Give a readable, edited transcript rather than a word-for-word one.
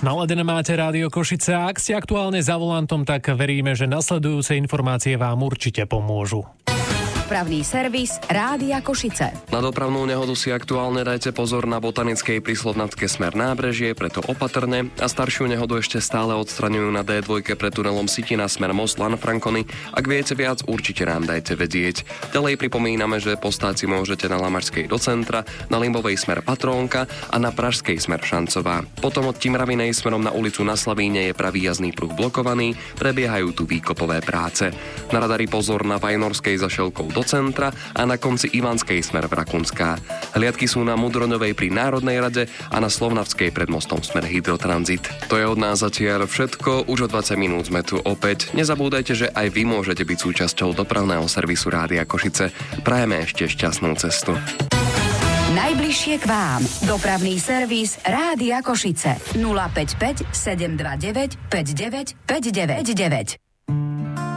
Naladené máte Rádio Košice a ak ste aktuálne za volantom, tak veríme, že nasledujúce informácie vám určite pomôžu. Dopravný servis Rádia Košice. Na dopravnú nehodu si aktuálne dajte pozor na Botanickej pri Slovnatke smer Nábrežie, preto opatrne, a staršiu nehodu ešte stále odstraňujú na D2 pred tunelom Sitina smer Most Lanfranconi. Ak viete viac, určite nám dajte vedieť. Ďalej pripomíname, že postáť si môžete na Lamašskej do centra, na Limbovej smer Patrónka a na Pražskej smer Šancová. Potom od Timravinej smerom na ulicu na Slavíne je pravý jazdný pruh blokovaný, prebiehajú tu výkopové práce. Na radari pozor na Vajnorskej za Šelkou do centra a na konci Ivanskej smer Vrakunská. Hliadky sú na Mudroňovej pri Národnej rade a na Slovnavskej pred mostom smer Hydrotranzit. To je od nás zatiaľ všetko, už o 20 minút sme tu opäť. Nezabúdajte, že aj vy môžete byť súčasťou dopravného servisu Rádia Košice. Prajeme ešte šťastnú cestu. Najbližšie k vám. Dopravný servis Rádia Košice. 055 729 59 59.